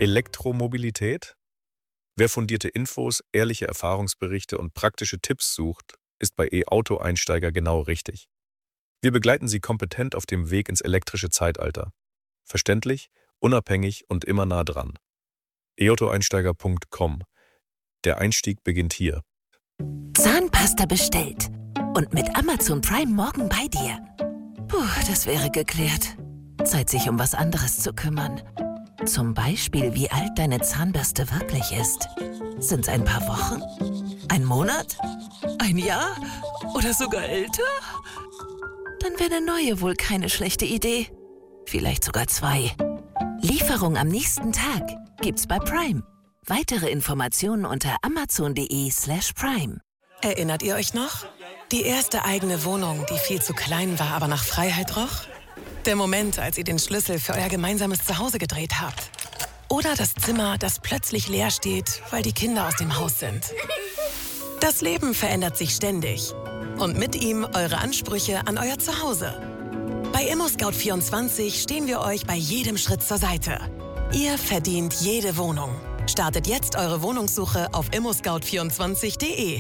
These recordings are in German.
Elektromobilität? Wer fundierte Infos, ehrliche Erfahrungsberichte und praktische Tipps sucht, ist bei E-Auto-Einsteiger genau richtig. Wir begleiten Sie kompetent auf dem Weg ins elektrische Zeitalter. Verständlich, unabhängig und immer nah dran. eautoeinsteiger.com. Der Einstieg beginnt hier. Zahnpasta bestellt. Und mit Amazon Prime morgen bei dir. Puh, das wäre geklärt. Zeit, sich um was anderes zu kümmern. Zum Beispiel, wie alt deine Zahnbürste wirklich ist. Sind's ein paar Wochen? Ein Monat? Ein Jahr? Oder sogar älter? Dann wäre eine neue wohl keine schlechte Idee. Vielleicht sogar 2. Lieferung am nächsten Tag gibt's bei Prime. Weitere Informationen unter amazon.de/prime. Erinnert ihr euch noch? Die erste eigene Wohnung, die viel zu klein war, aber nach Freiheit roch? Der Moment, als ihr den Schlüssel für euer gemeinsames Zuhause gedreht habt. Oder das Zimmer, das plötzlich leer steht, weil die Kinder aus dem Haus sind. Das Leben verändert sich ständig. Und mit ihm eure Ansprüche an euer Zuhause. Bei ImmoScout24 stehen wir euch bei jedem Schritt zur Seite. Ihr verdient jede Wohnung. Startet jetzt eure Wohnungssuche auf immoscout24.de.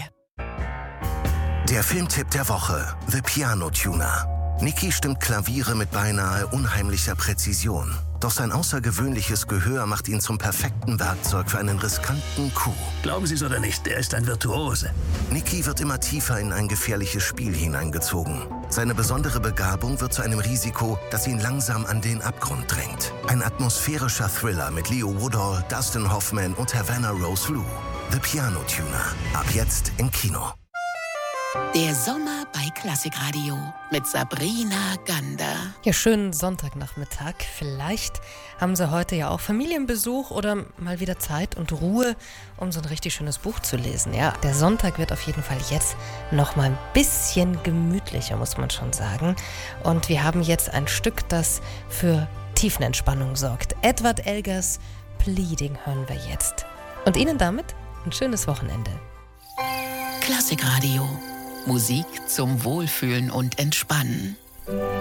Der Filmtipp der Woche: The Piano Tuner. Nicky stimmt Klaviere mit beinahe unheimlicher Präzision. Doch sein außergewöhnliches Gehör macht ihn zum perfekten Werkzeug für einen riskanten Coup. Glauben Sie es oder nicht, er ist ein Virtuose. Nicky wird immer tiefer in ein gefährliches Spiel hineingezogen. Seine besondere Begabung wird zu einem Risiko, das ihn langsam an den Abgrund drängt. Ein atmosphärischer Thriller mit Leo Woodall, Dustin Hoffman und Havana Rose Liu. The Piano Tuner. Ab jetzt im Kino. Der Sommer bei Klassikradio mit Sabrina Gander. Ja, schönen Sonntagnachmittag. Vielleicht haben Sie heute ja auch Familienbesuch oder mal wieder Zeit und Ruhe, um so ein richtig schönes Buch zu lesen. Ja, der Sonntag wird auf jeden Fall jetzt noch mal ein bisschen gemütlicher, muss man schon sagen. Und wir haben jetzt ein Stück, das für Tiefenentspannung sorgt. Edward Elgars Pleading hören wir jetzt. Und Ihnen damit ein schönes Wochenende. Klassikradio. Musik zum Wohlfühlen und Entspannen.